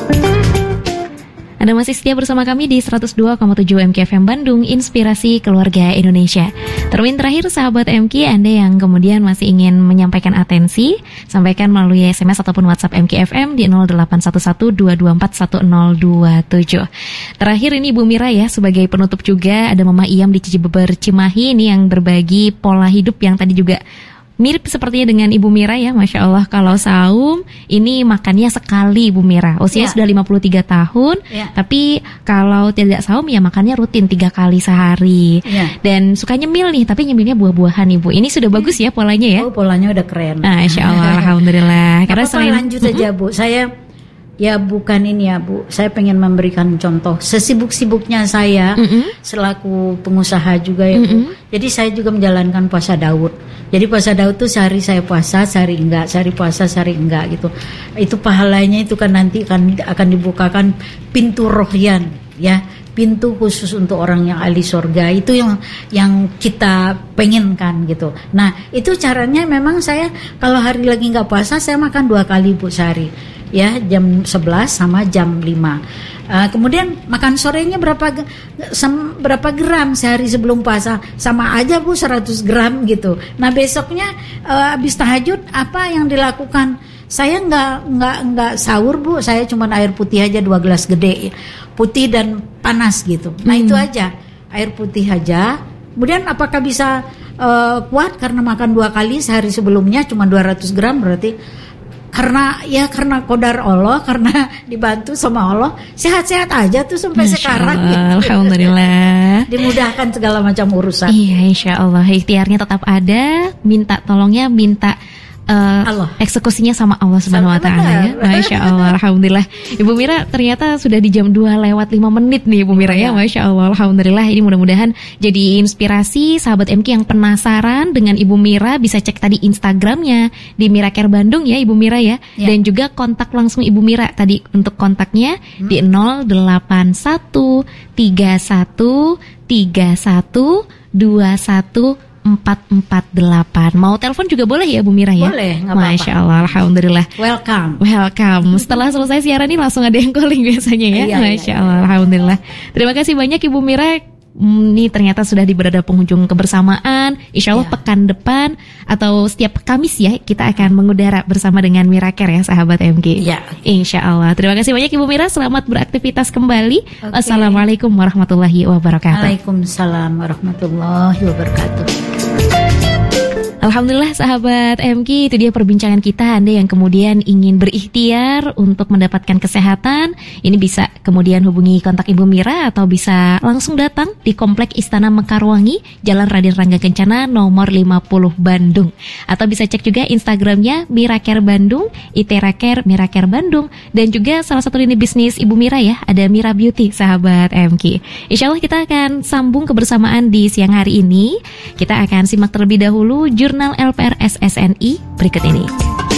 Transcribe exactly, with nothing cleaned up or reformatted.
Anda masih setia bersama kami di seratus dua koma tujuh M K F M Bandung, Inspirasi Keluarga Indonesia. Termin terakhir sahabat M K, Anda yang kemudian masih ingin menyampaikan atensi, sampaikan melalui S M S ataupun WhatsApp M K F M di nol delapan satu satu dua dua empat satu nol dua tujuh. Terakhir ini Ibu Mira ya, sebagai penutup juga ada Mama Iyam di Cibeber Cimahi ini yang berbagi pola hidup yang tadi juga mirip sepertinya dengan Ibu Mira ya, Masya Allah. Kalau saum ini makannya sekali Ibu Mira. Usianya ya. Sudah lima puluh tiga tahun ya. Tapi kalau tidak saum ya makannya rutin tiga kali sehari ya. Dan suka nyemil nih, tapi nyemilnya buah-buahan Ibu. Ini sudah bagus ya polanya ya. Oh, polanya udah keren. Nah, Masya Allah, Alhamdulillah. Karena apa-apa, selain lanjut aja Bu. Saya ya bukan ini ya Bu, saya pengen memberikan contoh sesibuk-sibuknya saya mm-hmm. selaku pengusaha juga ya Bu. Mm-hmm. Jadi saya juga menjalankan puasa Daud. Jadi puasa Daud tuh sehari saya puasa, sehari enggak, sehari puasa, sehari enggak gitu. Itu pahalanya itu kan nanti akan akan dibukakan pintu rohyan ya, pintu khusus untuk orang yang ahli surga. Itu yang yang kita pengenkan gitu. Nah itu caranya memang saya kalau hari lagi nggak puasa saya makan dua kali Bu sehari. Ya jam sebelas sama jam lima. Uh, kemudian makan sorenya berapa sem, berapa gram sehari sebelum puasa, sama aja Bu seratus gram gitu. Nah besoknya uh, habis tahajud apa yang dilakukan? Saya nggak nggak nggak sahur Bu, saya cuma air putih aja dua gelas gede, putih dan panas gitu. Nah hmm. itu aja, air putih aja. Kemudian apakah bisa uh, kuat karena makan dua kali sehari sebelumnya cuma dua ratus gram berarti? Karena ya karena qadar Allah, karena dibantu sama Allah, sehat-sehat aja tuh sampai Masya sekarang Allah, gitu. Alhamdulillah. Dimudahkan segala macam urusan. Iya, insya Allah ikhtiarnya tetap ada. Minta tolongnya, minta uh, Allah. Eksekusinya sama Allah Subhanahu Wa Taala ya. Masya Allah, Alhamdulillah. Ibu Mira ternyata sudah di jam dua lewat lima menit nih Ibu Mira ya. Masya Allah, Alhamdulillah. Ini mudah-mudahan jadi inspirasi sahabat M K yang penasaran dengan Ibu Mira, bisa cek tadi Instagramnya di Miracare Bandung ya Ibu Mira ya. Ya. Dan juga kontak langsung Ibu Mira tadi untuk kontaknya hmm. di nol delapan satu tiga satu tiga satu dua satu empat empat delapan. Mau telepon juga boleh ya Bu Mira ya? Boleh, gak apa-apa. Masya Allah, Alhamdulillah. Welcome. Welcome. Setelah selesai siaran ini langsung ada yang calling biasanya ya. Iya, Masya iya, Allah, iya. Alhamdulillah. Terima kasih banyak Ibu Mira. Ini ternyata sudah di berada penghujung kebersamaan. Insya Allah ya. Pekan depan atau setiap Kamis ya kita akan mengudara bersama dengan Miracare ya sahabat M G. Ya. Insya Allah. Terima kasih banyak Ibu Mira. Selamat beraktivitas kembali. Okay. Assalamualaikum warahmatullahi wabarakatuh. Waalaikumsalam warahmatullahi wabarakatuh. Alhamdulillah sahabat M K, itu dia perbincangan kita. Anda yang kemudian ingin berikhtiar untuk mendapatkan kesehatan, ini bisa kemudian hubungi kontak Ibu Mira atau bisa langsung datang di Komplek Istana Mekarwangi, Jalan Raden Rangga Kencana nomor lima puluh Bandung. Atau bisa cek juga Instagramnya Miracare Bandung, Iteracare Miracare Bandung. Dan juga salah satu lini bisnis Ibu Mira ya, ada Mira Beauty sahabat M K. Insya Allah kita akan sambung kebersamaan di siang hari ini. Kita akan simak terlebih dahulu Jurnal L P R S S N I berikut ini.